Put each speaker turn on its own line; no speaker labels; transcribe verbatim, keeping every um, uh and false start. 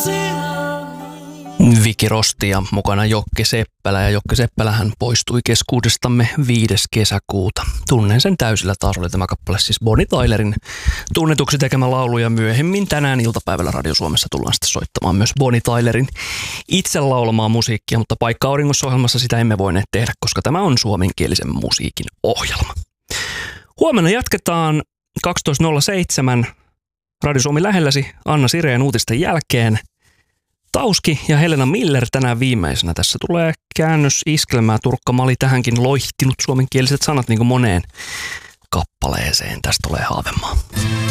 Viki Rosti ja mukana Jokke Seppälä, ja Jokke Seppälähän poistui keskuudestamme viides kesäkuuta. Tunnen sen täysillä, taas oli tämä kappale siis Bonnie Tylerin tunnetuksi tekemä laulu, ja myöhemmin tänään iltapäivällä Radio Suomessa tullaan sitten soittamaan myös Bonnie Tylerin itse laulamaa musiikkia, mutta Paikka auringossa -ohjelmassa sitä emme voineet tehdä, koska tämä on suomenkielisen musiikin ohjelma. Huomenna jatketaan kaksitoista nolla seitsemän Radio Suomi lähelläsi Anna Sireen uutisten jälkeen. Tauski ja Helena Miller tänään viimeisenä. Tässä tulee käännös iskelmää. Turkka Mali tähänkin loihtinut suomenkieliset sanat niin kuin moneen kappaleeseen. Tästä tulee Haavemaa.